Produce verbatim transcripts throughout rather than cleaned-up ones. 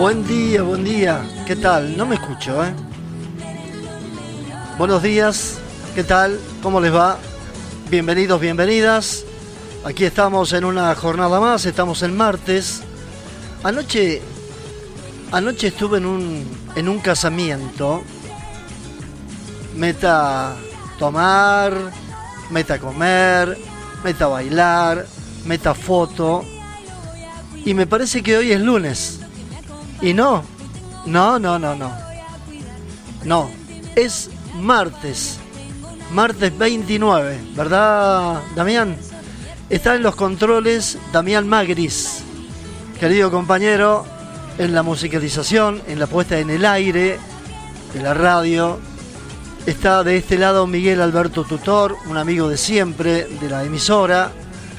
Buen día, buen día. ¿Qué tal? No me escucho, ¿eh? Buenos días. ¿Qué tal? ¿Cómo les va? Bienvenidos, bienvenidas. Aquí estamos en una jornada más. Estamos en martes. Anoche, anoche estuve en un, en un casamiento. Meta tomar, meta comer, meta bailar, meta foto. Y me parece que hoy es lunes. Y no, no, no, no, no. No, es martes. Martes veintinueve, ¿verdad, Damián? Está en los controles Damián Magris, querido compañero, en la musicalización, en la puesta en el aire de la radio. Está de este lado Miguel Alberto Tutor, un amigo de siempre de la emisora.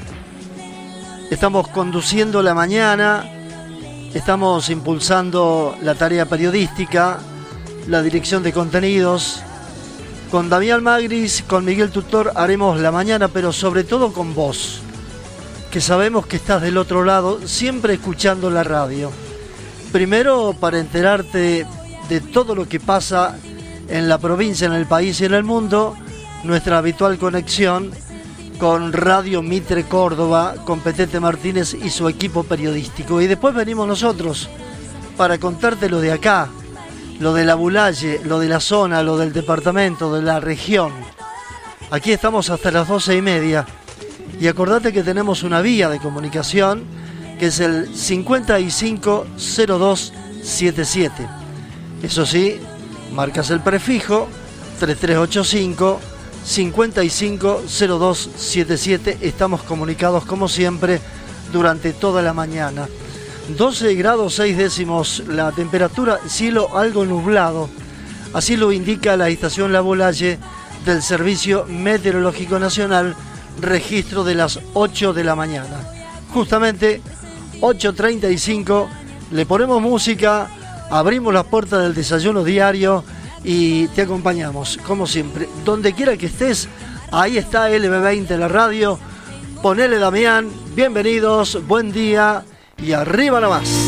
Estamos conduciendo la mañana, estamos impulsando la tarea periodística, la dirección de contenidos. Con Damián Magris, con Miguel Tutor haremos la mañana, pero sobre todo con vos, que sabemos que estás del otro lado, siempre escuchando la radio. Primero, para enterarte de todo lo que pasa en la provincia, en el país y en el mundo, nuestra habitual conexión con Radio Mitre Córdoba, con Petete Martínez y su equipo periodístico. Y después venimos nosotros para contarte lo de acá, lo de la Bulaye, lo de la zona, lo del departamento, de la región. Aquí estamos hasta las doce y media. Y acordate que tenemos una vía de comunicación que es el cincuenta y cinco cero dos setenta y siete. Eso sí, marcas el prefijo tres tres ocho cinco cincuenta y cinco cero dos setenta y siete. Estamos comunicados como siempre durante toda la mañana. doce grados seis décimos la temperatura, cielo algo nublado. Así lo indica la estación La Bulaye del Servicio Meteorológico Nacional, registro de las ocho de la mañana. Justamente ocho treinta y cinco, le ponemos música, abrimos las puertas del desayuno diario y te acompañamos, como siempre. Donde quiera que estés, ahí está L B veinte, la radio. Ponele, Damián, bienvenidos, buen día y arriba nomás.